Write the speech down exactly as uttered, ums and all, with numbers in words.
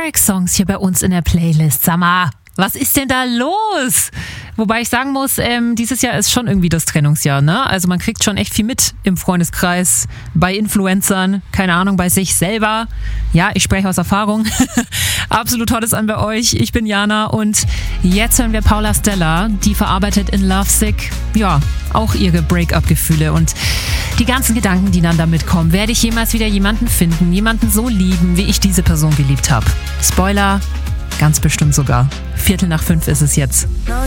Heartbreak-Songs hier bei uns in der Playlist. Sag mal, was ist denn da los? Wobei ich sagen muss, ähm, dieses Jahr ist schon irgendwie das Trennungsjahr, ne? Also man kriegt schon echt viel mit im Freundeskreis, bei Influencern, keine Ahnung, bei sich selber. Ja, ich spreche aus Erfahrung. Absolut Hot ist an bei euch. Ich bin Jana und jetzt hören wir Paula Stella, die verarbeitet in Lovesick, ja, auch ihre Break-up-Gefühle und die ganzen Gedanken, die dann damit kommen. Werde ich jemals wieder jemanden finden, jemanden so lieben, wie ich diese Person geliebt habe? Spoiler, ganz bestimmt sogar. Viertel nach fünf ist es jetzt.